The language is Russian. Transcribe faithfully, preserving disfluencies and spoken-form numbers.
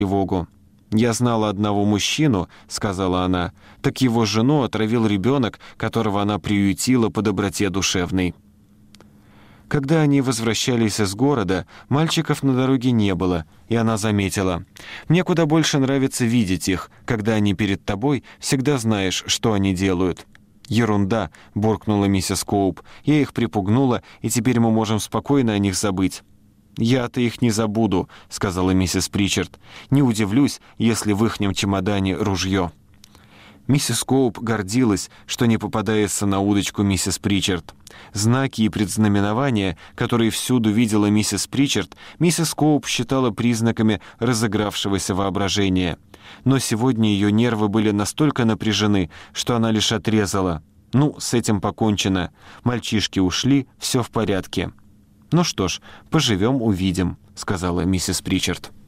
тревогу. «Я знала одного мужчину», — сказала она, — «так его жену отравил ребенок, которого она приютила по доброте душевной». Когда они возвращались из города, мальчиков на дороге не было, и она заметила: «Мне куда больше нравится видеть их. Когда они перед тобой, всегда знаешь, что они делают». «Ерунда», — буркнула миссис Коуп. «Я их припугнула, и теперь мы можем спокойно о них забыть». «Я-то их не забуду», — сказала миссис Причард. «Не удивлюсь, если в ихнем чемодане ружье». Миссис Коуп гордилась, что не попадается на удочку миссис Причард. Знаки и предзнаменования, которые всюду видела миссис Причард, миссис Коуп считала признаками разыгравшегося воображения. Но сегодня ее нервы были настолько напряжены, что она лишь отрезала: «Ну, с этим покончено. Мальчишки ушли, все в порядке». «Ну что ж, поживем, увидим», — сказала миссис Причард.